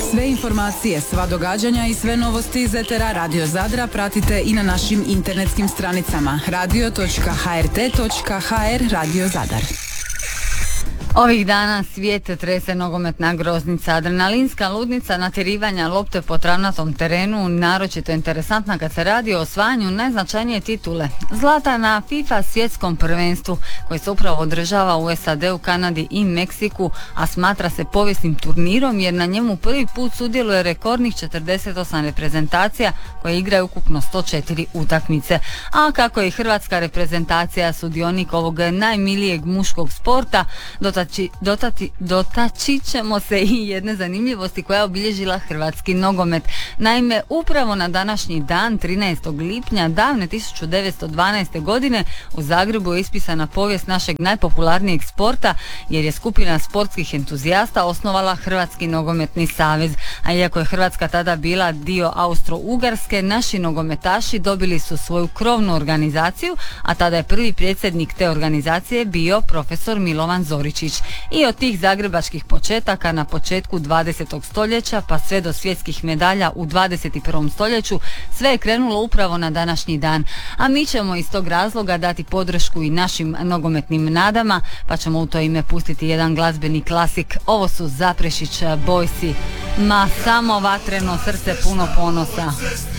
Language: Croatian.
Sve informacije, sva događanja i sve novosti iz etera Radio Zadra pratite i na našim internetskim stranicama radio.hrt.hr Radio Zadar. Ovih dana svijet trese nogometna groznica, adrenalinska ludnica natjerivanja lopte po travnatom terenu, naročito interesantna kad se radi o osvajanju najznačajnije titule. Zlata na FIFA svjetskom prvenstvu, koji se upravo održava u SAD-u, Kanadi i Meksiku, a smatra se povijesnim turnirom jer na njemu prvi put sudjeluje rekordnih 48 reprezentacija koje igraju ukupno 104 utakmice. A kako je hrvatska reprezentacija sudionik ovog najmilijeg muškog sporta, dotaći ćemo se i jedne zanimljivosti koja je obilježila hrvatski nogomet. Naime, upravo na današnji dan, 13. lipnja davne 1912. godine, u Zagrebu je ispisana povijest našeg najpopularnijeg sporta, jer je skupina sportskih entuzijasta osnovala Hrvatski nogometni savez. A iako je Hrvatska tada bila dio Austro-Ugarske, naši nogometaši dobili su svoju krovnu organizaciju, a tada je prvi predsjednik te organizacije bio profesor Milovan Zoričić. I od tih zagrebačkih početaka na početku 20. stoljeća pa sve do svjetskih medalja u 21. stoljeću, sve je krenulo upravo na današnji dan. A mi ćemo iz tog razloga dati podršku i našim nogometnim nadama, pa ćemo u to ime pustiti jedan glazbeni klasik. Ovo su Zaprešić Boysi. Ma samo vatreno srce puno ponosa.